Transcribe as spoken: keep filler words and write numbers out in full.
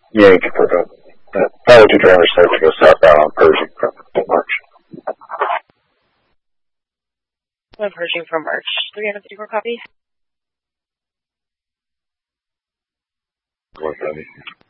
Yeah, you can put up. Uh, Pilot two drivers said to go southbound on Pershing from March. One Pershing from March. three fifty-four copy. one seventy.